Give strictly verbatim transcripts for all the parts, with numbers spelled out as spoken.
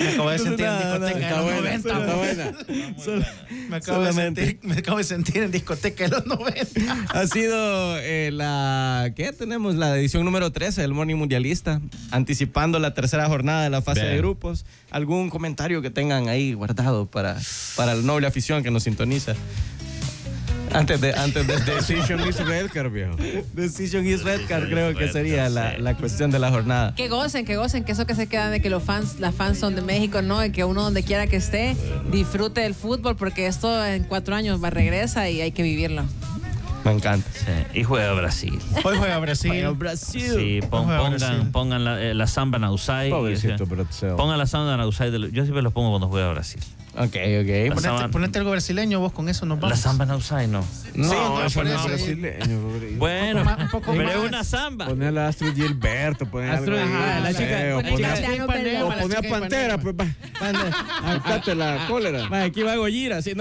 Me acabo de sentir en discoteca de Está los buena, noventa. está buena. Solo- Me acabo, de sentir, me acabo de sentir en discoteca de los noventa. Ha sido eh, la... ¿Qué? Tenemos la edición número trece del Morning Mundialista, anticipando la tercera jornada de la fase Bien. de grupos. ¿Algún comentario que tengan ahí guardado para, para la noble afición que nos sintoniza? Antes de... Antes de, de Decision is red card, viejo. Decision is red card, creo que Red sería card, la, sí. la cuestión de la jornada. Que gocen, que gocen, que eso que se queda de que los fans, las fans son de México, ¿no? Y que uno donde quiera que esté disfrute del fútbol, porque esto en cuatro años va, regresa y hay que vivirlo. Me encanta. Sí, y juega Brasil. Hoy juega Brasil. Vaya Brasil. Sí, pon- Juega pongan, Brasil. pongan la, eh, la samba Nausai. Pobrecito Brasil. Pongan la samba Nausai. De lo- yo siempre los pongo cuando juega Brasil. Ok, ok. La Ponete, samba- ponete algo brasileño, vos con eso nos vamos. La samba Nausai, no. No, Sí, no, eso por no eso, es sí. brasileño. pobre. Bueno, más, un poco pero más. es una samba. Poner a Astrid Gilberto, poner Astrid, algo ajá, ahí, la no chica- sé, o poner poner- chica de o Ipanema, la poner chica de Pantera, Ipanema. pues va. Acate la cólera. Va, aquí va Gojira, sí, no.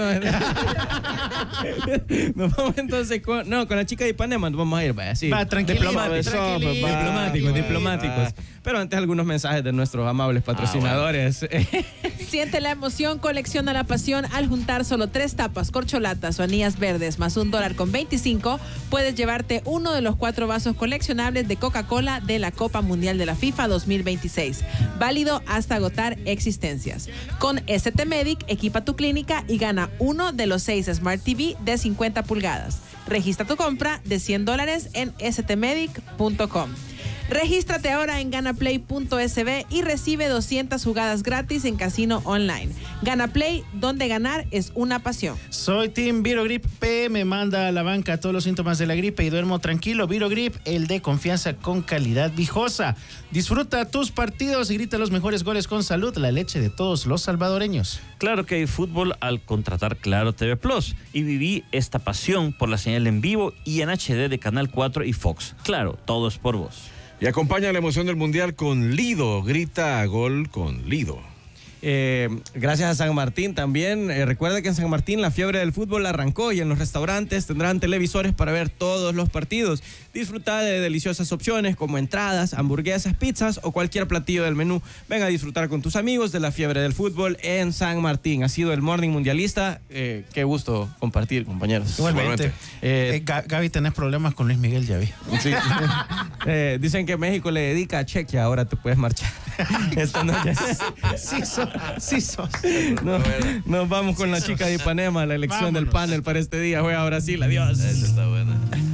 Nos vamos entonces con, no, con la chica de Ipanema, nos vamos a ir, vaya, sí. Va, tranquilo, Diplomáticos, tranquilito. diplomáticos, diplomáticos. Pero antes algunos mensajes de nuestros amables patrocinadores. Siente la emoción, colecciona la pasión. Al juntar solo tres tapas, corcholatas o anillas verdes más un dólar con veinticinco, puedes llevarte uno de los cuatro vasos coleccionables de Coca-Cola de la Copa Mundial de la FIFA dos mil veintiséis. Válido hasta agotar existencias. Con S T Medic, equipa tu clínica y gana uno de los seis Smart T V de cincuenta pulgadas. Registra tu compra de cien dólares en s t medic punto com. Regístrate ahora en ganaplay punto s b y recibe doscientas jugadas gratis en casino online. Ganaplay, donde ganar es una pasión. Soy Team Virogrip P. Me manda a la banca todos los síntomas de la gripe y duermo tranquilo. Virogrip, el de confianza con calidad viejosa. Disfruta tus partidos y grita los mejores goles con salud. La leche de todos los salvadoreños. Claro que hay fútbol al contratar Claro T V Plus y viví esta pasión por la señal en vivo y en H D de Canal cuatro y Fox. Claro, todo es por vos. Y acompaña la emoción del Mundial con Lido. Grita gol con Lido. Eh, gracias a San Martín también. Eh, recuerda que en San Martín la fiebre del fútbol arrancó y en los restaurantes tendrán televisores para ver todos los partidos. Disfruta de deliciosas opciones como entradas, hamburguesas, pizzas o cualquier platillo del menú. Ven a disfrutar con tus amigos de la fiebre del fútbol en San Martín. Ha sido el Morning Mundialista. Eh, qué gusto compartir, compañeros. Igualmente. Eh, Eh, Ga- Gaby, tenés problemas con Luis Miguel, ya vi. Sí. Eh, dicen que México le dedica a Chequia, ahora te puedes marchar. Esta noche. Sí, sos. Sí, sos. No, nos vamos con la chica de Ipanema, la elección del Vámonos. panel para este día. Juega Brasil, adiós. Esa está buena.